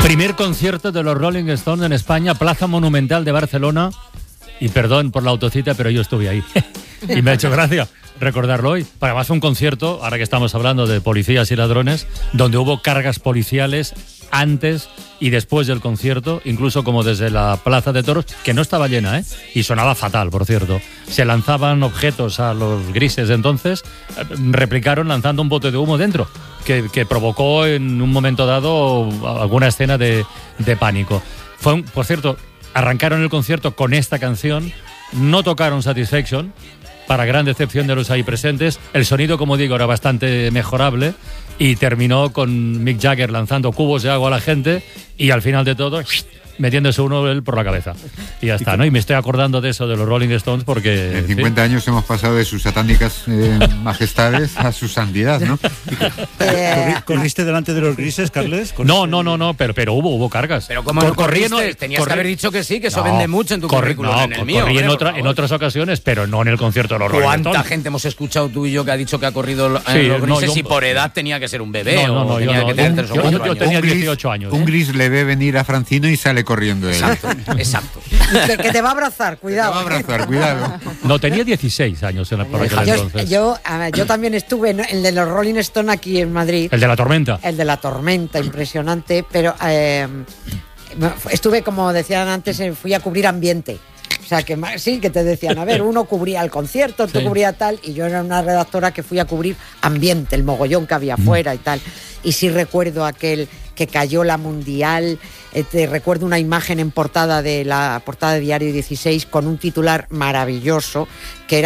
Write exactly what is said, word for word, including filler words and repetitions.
Primer concierto de los Rolling Stones en España, Plaza Monumental de Barcelona. Y perdón por la autocita, pero yo estuve ahí. Y me ha hecho gracia recordarlo hoy. Además, fue un concierto, ahora que estamos hablando de policías y ladrones, donde hubo cargas policiales antes y después del concierto, incluso como desde la Plaza de Toros, que no estaba llena, ¿eh? Y sonaba fatal, por cierto. Se lanzaban objetos a los grises de entonces, replicaron lanzando un bote de humo dentro, que, que provocó en un momento dado alguna escena de, de pánico. Fue un, por cierto, arrancaron el concierto con esta canción, no tocaron Satisfaction, para gran decepción de los ahí presentes. El sonido, como digo, era bastante mejorable y terminó con Mick Jagger lanzando cubos de agua a la gente y al final de todo, metiéndose uno él por la cabeza. Y ya está, ¿no? Y me estoy acordando de eso de los Rolling Stones porque... En cincuenta ¿sí? años hemos pasado de sus satánicas eh, majestades a su santidad, ¿no? Eh, ¿Corriste delante de los grises, Carles? No, no, no, no, pero, pero hubo, hubo cargas. Pero ¿cómo no corriste? No, Tenías corri... que haber dicho que sí, que eso no, vende mucho en tu corri... currículum, no, en el mío. Corrí en, otra, en otras ocasiones, pero no en el concierto de los Rolling Stones. ¿Cuánta gente hemos escuchado tú y yo que ha dicho que ha corrido en sí, los grises no, yo, y por edad tenía que ser un bebé? No, no, no, o tenía yo, que tener tres o cuatro yo, yo años. tenía dieciocho años. Un gris le ve venir a Francino y sale corriendo él. Exacto. Exacto. Que, que te va a abrazar, cuidado. Te va a abrazar, cuidado. No, tenía dieciséis años en la, por aquel yo, entonces. Yo, a ver, yo también estuve en el de los Rolling Stone aquí en Madrid. ¿El de la tormenta? El de la tormenta, impresionante, pero eh, estuve, como decían antes, fui a cubrir ambiente. O sea, que sí, que te decían, a ver, uno cubría el concierto, otro sí. cubría tal, y yo era una redactora que fui a cubrir ambiente, el mogollón que había afuera y tal. Y sí recuerdo aquel que cayó la Mundial, eh, te recuerdo una imagen en portada de la portada de Diario dieciséis con un titular maravilloso, que era